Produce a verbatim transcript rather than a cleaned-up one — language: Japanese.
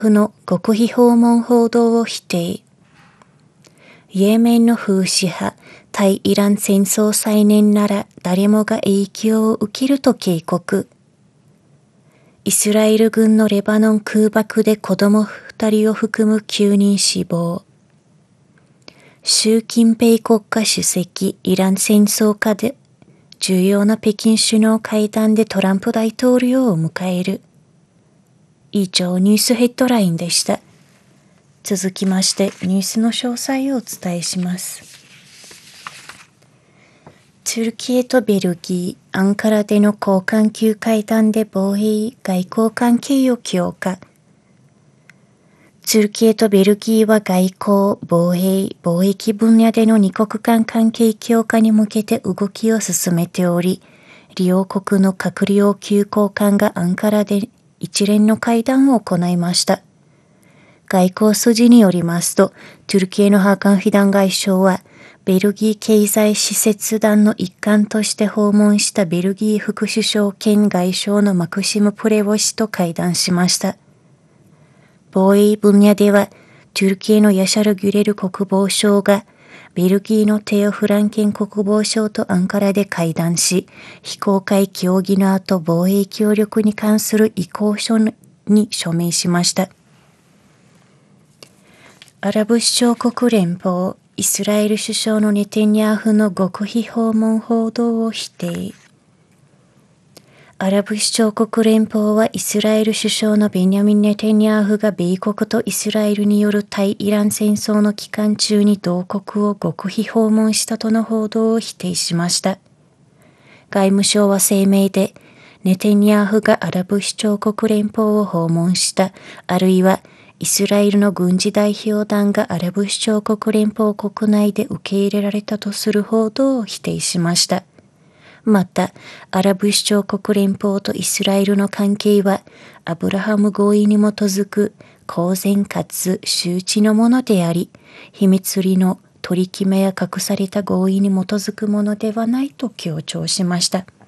の極秘訪問報道を否定。イエメンのフーシ派、対イラン戦争再燃なら誰もが影響を受けると警告。イスラエル軍のレバノン空爆で子供ふたりを含むきゅうにん死亡。習近平国家主席、イラン戦争下で重要な北京首脳会談でトランプ大統領を迎える。以上、ニュースヘッドラインでした。続きまして、ニュースの詳細をお伝えします。トルキエとベルギー、アンカラでの高官級会談で防衛・外交関係を強化。トルキエとベルギーは外交、防衛、貿易分野での二国間関係強化に向けて動きを進めており、両国の閣僚級高官がアンカラで一連の会談を行いました。外交筋によりますと、トルキエのハーカン・フィダン外相は、ベルギー経済施設団の一環として訪問したベルギー副首相兼外相のマクシム・プレボ氏と会談しました。防衛分野では、トルキエのヤシャル・ギュレル国防相が、ベルギーのテオ・フランケン国防相とアンカラで会談し、非公開協議の後防衛協力に関する意向書に署名しました。アラブ首長国連邦、イスラエル首相のネタニヤフの極秘訪問報道を否定。アラブ首長国連邦はイスラエル首相のベニヤミン・ネタニヤフが米国とイスラエルによる対イラン戦争の期間中に同国を極秘訪問したとの報道を否定しました。外務省は声明で、ネタニヤフがアラブ首長国連邦を訪問した、あるいはイスラエルの軍事代表団がアラブ首長国連邦国内で受け入れられたとする報道を否定しました。また、アラブ首長国連邦とイスラエルの関係は、アブラハム合意に基づく公然かつ周知のものであり、秘密裏の取り決めや隠された合意に基づくものではないと強調しました。